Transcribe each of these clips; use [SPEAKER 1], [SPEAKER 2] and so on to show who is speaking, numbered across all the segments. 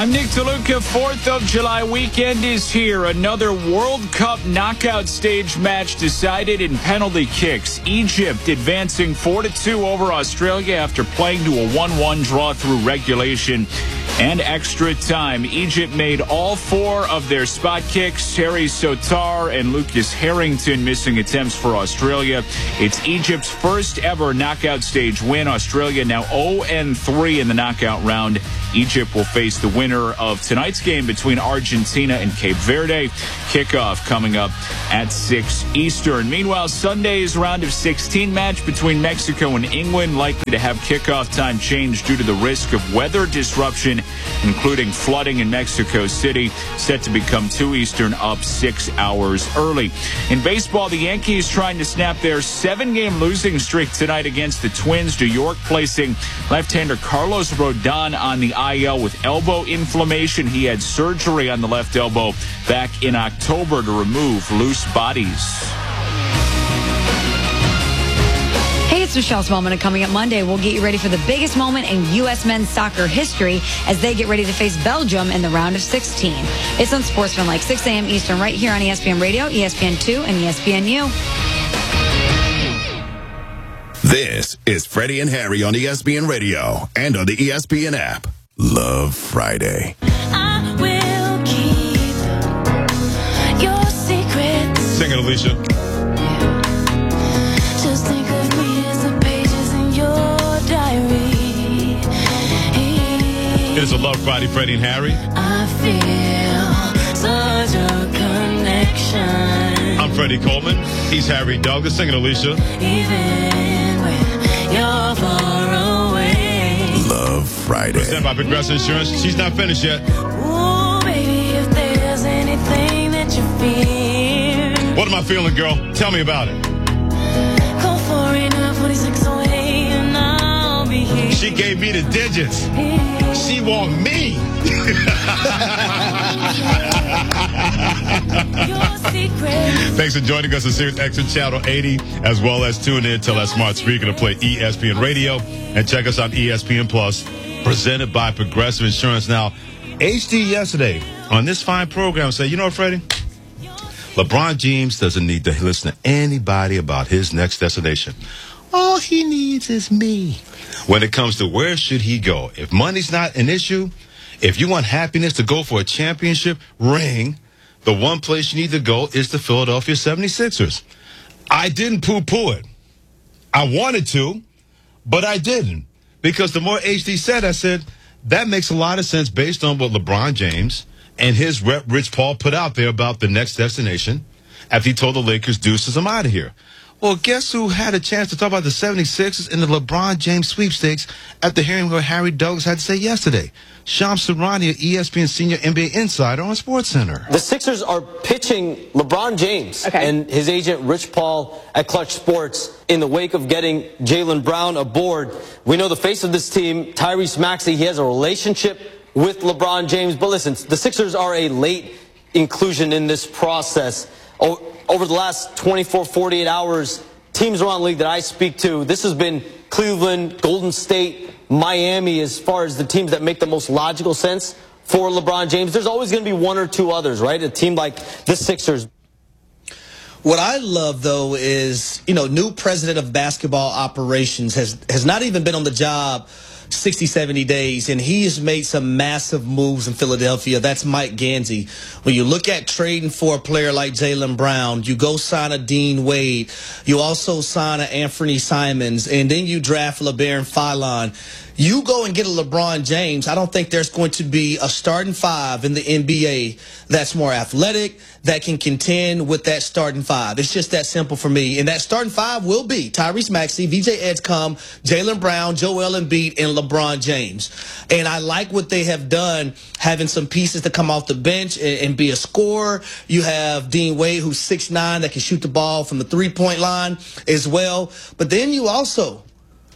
[SPEAKER 1] I'm Nick DeLuca. 4th of July weekend is here. Another World Cup knockout stage match decided in penalty kicks. Egypt advancing 4-2 over Australia after playing to a 1-1 draw through regulation and extra time. Egypt made all 4 of their spot kicks. Harry Sotar and Lucas Harrington missing attempts for Australia. It's Egypt's first ever knockout stage win. Australia now 0-3 in the knockout round. Egypt will face the winner of tonight's game between Argentina and Cape Verde. Kickoff coming up at 6 Eastern. Meanwhile, Sunday's round of 16 match between Mexico and England likely to have kickoff time changed due to the risk of weather disruption, including flooding in Mexico City, set to become 2 Eastern, up 6 hours early. In baseball, the Yankees trying to snap their 7-game losing streak tonight against the Twins. New York placing left-hander Carlos Rodon on the IL with elbow inflammation. He had surgery on the left elbow back in October to remove loose bodies.
[SPEAKER 2] Hey, it's Michelle Smallman, and coming up Monday, we'll get you ready for the biggest moment in U.S. men's soccer history as they get ready to face Belgium in the round of 16. It's on Sportsman like 6 a.m. Eastern right here on ESPN Radio, ESPN2, and ESPNU.
[SPEAKER 3] This is Freddie and Harry on ESPN Radio and on the ESPN app. Love Friday.
[SPEAKER 4] I will keep your secrets.
[SPEAKER 5] Sing it, Alicia.
[SPEAKER 4] Just think of me as the pages in your diary.
[SPEAKER 5] It is a Love Friday, Freddie and Harry.
[SPEAKER 4] I feel such a connection.
[SPEAKER 5] I'm Freddie Coleman. He's Harry Douglas. Sing it, Alicia.
[SPEAKER 4] Even when you're far away.
[SPEAKER 3] Love Friday.
[SPEAKER 5] Presented by Progressive Insurance. She's not finished yet.
[SPEAKER 4] Ooh, baby, if there's anything that you fear.
[SPEAKER 5] What am I feeling, girl? Tell me about it.
[SPEAKER 4] Call 4946 away and I'll be here.
[SPEAKER 5] She gave me the digits. She want me.
[SPEAKER 4] Your secret.
[SPEAKER 5] Thanks for joining us on Sirius XM Channel 80, as well as tune in to that smart speaker to play ESPN Radio and check us on ESPN Plus, presented by Progressive Insurance. Now, HD yesterday on this fine program said, you know what, Freddie? LeBron James doesn't need to listen to anybody about his next destination. All he needs is me. When it comes to where should he go, if money's not an issue, if you want happiness to go for a championship ring, the one place you need to go is the Philadelphia 76ers. I didn't poo-poo it. I wanted to, but I didn't. Because the more HD said, I said, that makes a lot of sense based on what LeBron James and his rep Rich Paul put out there about the next destination after he told the Lakers, deuces, I'm out of here. Well, guess who had a chance to talk about the 76ers in the LeBron James sweepstakes after hearing what Harry Douglas had to say yesterday? Shams Charania, ESPN senior NBA insider on SportsCenter.
[SPEAKER 6] The Sixers are pitching LeBron James and his agent Rich Paul at Clutch Sports in the wake of getting Jaylen Brown aboard. We know the face of this team, Tyrese Maxey, he has a relationship with LeBron James. But listen, the Sixers are a late inclusion in this process. Over the last 24, 48 hours, teams around the league that I speak to, this has been Cleveland, Golden State, Miami, as far as the teams that make the most logical sense for LeBron James. There's always going to be one or two others, right? A team like the Sixers.
[SPEAKER 7] What I love, though, is, new president of basketball operations has not even been on the job 60, 70 days, and he has made some massive moves in Philadelphia. That's Mike Gansey. When you look at trading for a player like Jaylen Brown, you go sign a Dean Wade. You also sign a Anthony Simons, and then you draft LeBaron Fillon. You go and get a LeBron James, I don't think there's going to be a starting 5 in the NBA that's more athletic, that can contend with that starting 5. It's just that simple for me. And that starting 5 will be Tyrese Maxey, VJ Edgecombe, Jaylen Brown, Joel Embiid, and LeBron James. And I like what they have done, having some pieces to come off the bench and be a scorer. You have Dean Wade, who's 6'9", that can shoot the ball from the three-point line as well. But then you also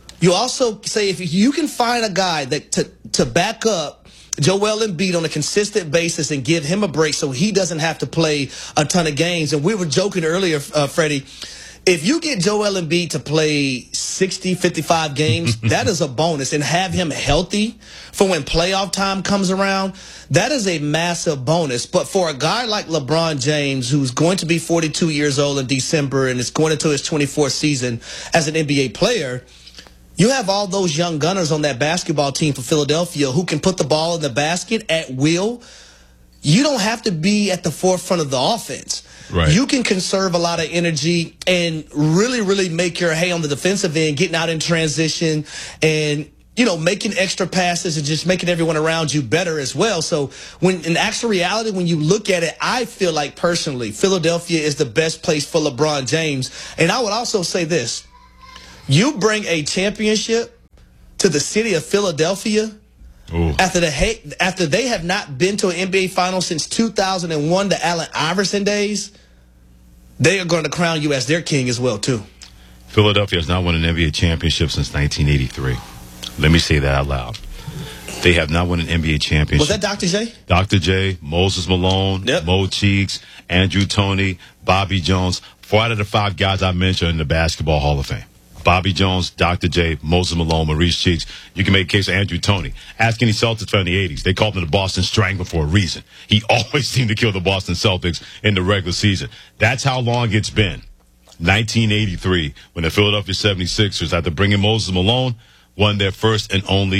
[SPEAKER 7] say if you can find a guy that to back up Joel Embiid on a consistent basis and give him a break so he doesn't have to play a ton of games. And we were joking earlier, Freddie, If you get Joel Embiid to play 60, 55 games, that is a bonus. And have him healthy for when playoff time comes around, that is a massive bonus. But for a guy like LeBron James, who's going to be 42 years old in December and is going into his 24th season as an NBA player, you have all those young gunners on that basketball team for Philadelphia who can put the ball in the basket at will. You don't have to be at the forefront of the offense.
[SPEAKER 5] Right.
[SPEAKER 7] You can conserve a lot of energy and really, really make your hay on the defensive end, getting out in transition and, making extra passes and just making everyone around you better as well. So in actual reality, when you look at it, I feel like personally, Philadelphia is the best place for LeBron James. And I would also say this. You bring a championship to the city of Philadelphia after they have not been to an NBA final since 2001, the Allen Iverson days, they are going to crown you as their king as well, too.
[SPEAKER 5] Philadelphia has not won an NBA championship since 1983. Let me say that out loud. They have not won an NBA championship.
[SPEAKER 7] Was that Dr. J?
[SPEAKER 5] Dr. J, Moses Malone,
[SPEAKER 7] Yep.
[SPEAKER 5] Mo Cheeks, Andrew Toney, Bobby Jones. 4 out of the 5 guys I mentioned in the Basketball Hall of Fame. Bobby Jones, Dr. J, Moses Malone, Maurice Cheeks. You can make a case for Andrew Toney. Ask any Celtics fan in the 80s. They called him the Boston Strangler for a reason. He always seemed to kill the Boston Celtics in the regular season. That's how long it's been. 1983, when the Philadelphia 76ers, after bringing Moses Malone, won their first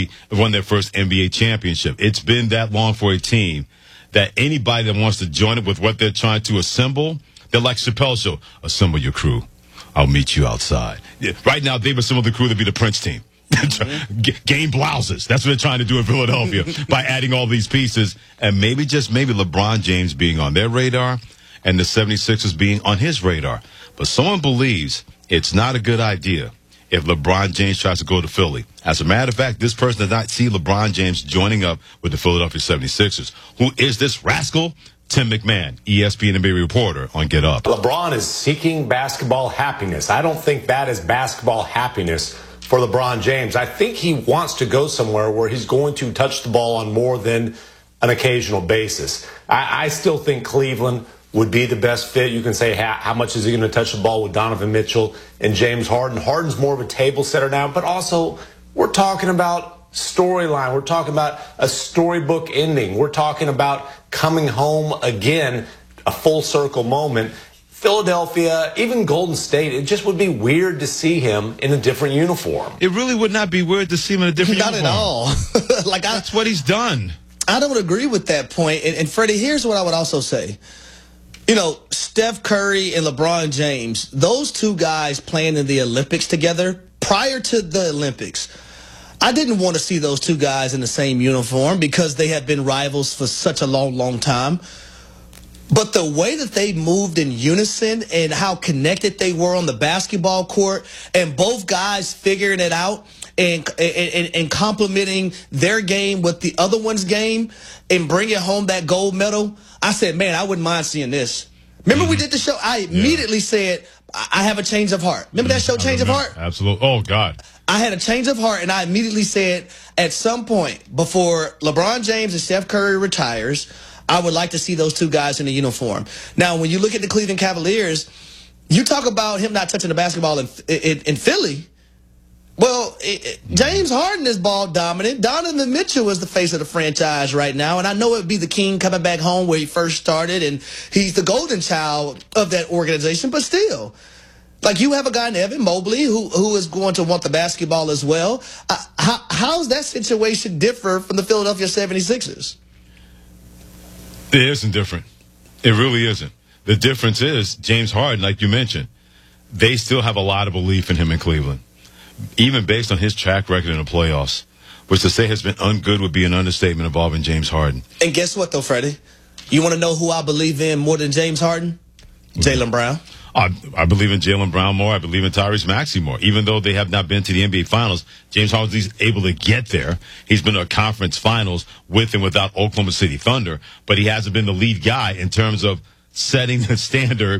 [SPEAKER 5] NBA championship. It's been that long for a team that anybody that wants to join it with what they're trying to assemble, they're like Chappelle's show. Assemble your crew. I'll meet you outside. Yeah, right now, they've assembled the crew to be the Prince team. Game blouses. That's what they're trying to do in Philadelphia by adding all these pieces. And maybe LeBron James being on their radar and the 76ers being on his radar. But someone believes it's not a good idea if LeBron James tries to go to Philly. As a matter of fact, this person does not see LeBron James joining up with the Philadelphia 76ers. Who is this rascal? Tim McMahon, ESPN NBA reporter on Get Up.
[SPEAKER 8] LeBron is seeking basketball happiness. I don't think that is basketball happiness for LeBron James. I think he wants to go somewhere where he's going to touch the ball on more than an occasional basis. I still think Cleveland would be the best fit. You can say how much is he going to touch the ball with Donovan Mitchell and James Harden. Harden's more of a table setter now, but also we're talking about storyline. We're talking about a storybook ending. We're talking about coming home again, a full circle moment. Philadelphia, even Golden State, it just would be weird to see him in a different uniform.
[SPEAKER 5] It really would not be weird to see him in a different uniform.
[SPEAKER 7] Not at all.
[SPEAKER 5] That's what he's done.
[SPEAKER 7] I don't agree with that point. And Freddie, here's what I would also say. Steph Curry and LeBron James, those two guys playing in the Olympics together prior to the Olympics, I didn't want to see those two guys in the same uniform because they have been rivals for such a long, long time. But the way that they moved in unison and how connected they were on the basketball court and both guys figuring it out and complementing their game with the other one's game and bringing home that gold medal, I said, man, I wouldn't mind seeing this. Remember we did the show? I immediately said, I have a change of heart. Remember that show, Change of Heart?
[SPEAKER 5] Absolutely. Oh, God.
[SPEAKER 7] I had a change of heart, and I immediately said, at some point before LeBron James and Steph Curry retires, I would like to see those two guys in a uniform. Now, when you look at the Cleveland Cavaliers, you talk about him not touching the basketball in Philly. Well, James Harden is ball dominant. Donovan Mitchell is the face of the franchise right now, and I know it would be the king coming back home where he first started, and he's the golden child of that organization, but still. Like, you have a guy in Evan Mobley who is going to want the basketball as well. How's that situation differ from the Philadelphia 76ers?
[SPEAKER 5] It isn't different. It really isn't. The difference is James Harden, like you mentioned, they still have a lot of belief in him in Cleveland, even based on his track record in the playoffs, which to say has been ungood would be an understatement involving James Harden.
[SPEAKER 7] And guess what, though, Freddie? You want to know who I believe in more than James Harden? Jaylen Brown.
[SPEAKER 5] I believe in Jaylen Brown more. I believe in Tyrese Maxey more. Even though they have not been to the NBA Finals, James Harden's able to get there. He's been to a conference finals with and without Oklahoma City Thunder, but he hasn't been the lead guy in terms of setting the standard,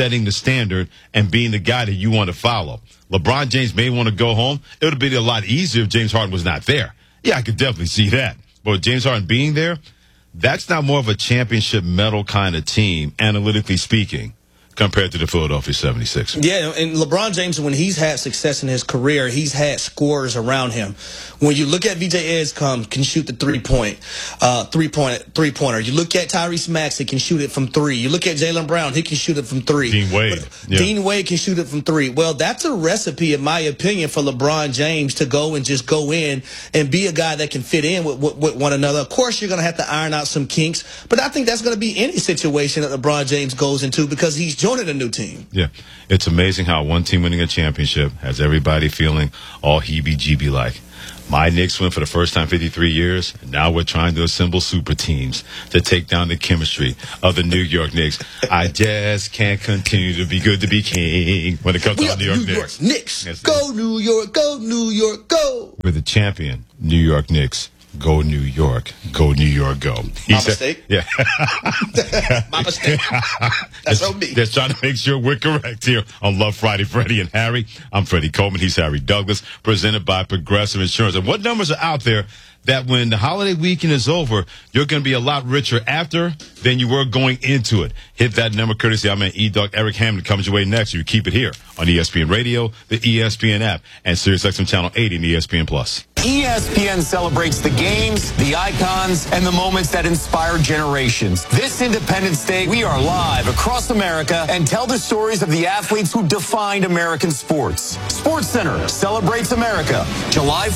[SPEAKER 5] and being the guy that you want to follow. LeBron James may want to go home. It would have been a lot easier if James Harden was not there. Yeah, I could definitely see that. But with James Harden being there, that's not more of a championship medal kind of team, analytically speaking, compared to the Philadelphia 76ers.
[SPEAKER 7] Yeah, and LeBron James, when he's had success in his career, he's had scorers around him. When you look at VJ Edgecombe, can shoot the three-pointer. You look at Tyrese Maxey, can shoot it from three. You look at Jaylen Brown, he can shoot it from three.
[SPEAKER 5] Dean Wade.
[SPEAKER 7] Dean Wade can shoot it from three. Well, that's a recipe, in my opinion, for LeBron James to go and just go in and be a guy that can fit in with one another. Of course, you're going to have to iron out some kinks, but I think that's going to be any situation that LeBron James goes into because he's joining a new team.
[SPEAKER 5] Yeah. It's amazing how one team winning a championship has everybody feeling all heebie-jeebie like. My Knicks win for the first time in 53 years, and now we're trying to assemble super teams to take down the chemistry of the New York Knicks. I just can't continue to be good to be king when it comes to the New York Knicks.
[SPEAKER 7] Knicks. Go New York, go New York, go.
[SPEAKER 5] We're the champion, New York Knicks. Go New York. Go New York, go.
[SPEAKER 7] My mistake?
[SPEAKER 5] Yeah.
[SPEAKER 7] My mistake. That's on me.
[SPEAKER 5] Just trying to make sure we're correct here on Love Friday, Freddie and Harry. I'm Freddie Coleman. He's Harry Douglas, presented by Progressive Insurance. And what numbers are out there that when the holiday weekend is over, you're going to be a lot richer after than you were going into it? Hit that number courtesy. I'm at E-Dog. Eric Hammond comes your way next. You keep it here on ESPN Radio, the ESPN app, and SiriusXM Channel 80 and ESPN Plus.
[SPEAKER 9] ESPN celebrates the games, the icons, and the moments that inspire generations. This Independence Day, we are live across America and tell the stories of the athletes who defined American sports. SportsCenter celebrates America, July